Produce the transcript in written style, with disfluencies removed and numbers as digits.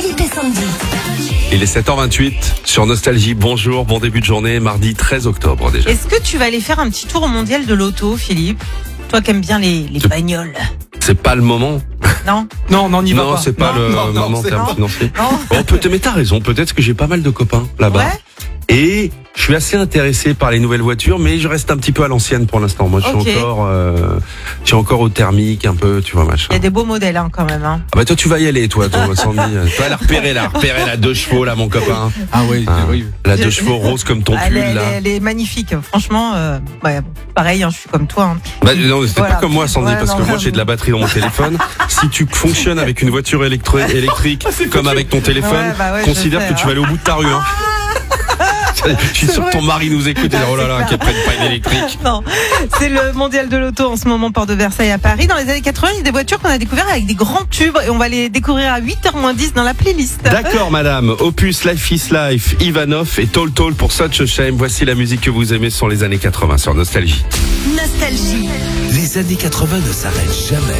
Philippe et Sandy. Il est 7h28 sur Nostalgie. Bonjour, bon début de journée, mardi 13 octobre déjà. Est-ce que tu vas aller faire un petit tour au mondial de l'auto, Philippe? Toi qui aimes bien les bagnoles. C'est pas le moment. Non? Non, on n'y va pas. Non, c'est pas le moment en termes financiers. Non. Bon, mais t'as raison, peut-être que j'ai pas mal de copains là-bas. Ouais. Et je suis assez intéressé par les nouvelles voitures, mais je reste un petit peu à l'ancienne pour l'instant. Moi, je suis encore au thermique un peu, tu vois, machin. Il y a des beaux modèles quand même. Ah bah toi, tu vas y aller, toi, Sandy. Tu vas la repérer la 2 chevaux, là, mon copain. Ah oui, oui. La 2 chevaux rose comme ton pull, là. Elle est magnifique, franchement. Pareil, je suis comme toi. Bah, non, c'était Voilà. pas comme moi, Sandy, Ouais, parce non, que moi, j'avoue. j'ai de la batterie dans mon téléphone. Si tu fonctionnes avec une voiture électrique, comme avec ton téléphone, Ouais, je considère sais, que tu vas aller au bout de ta rue. Hein. Je suis sûr que ton mari nous écoute et dit, oh là là, qu'elle prenne pas une électrique. Non, c'est le mondial de l'auto en ce moment, Porte de Versailles à Paris. Dans les années 80, il y a des voitures qu'on a découvertes avec des grands tubes et on va les découvrir à 8h-10 dans la playlist. D'accord, madame. Opus, Life is Life, Ivanov et Tall Tall pour Such a Shame. Voici la musique que vous aimez sur les années 80 sur Nostalgie. Nostalgie. Les années 80 ne s'arrêtent jamais.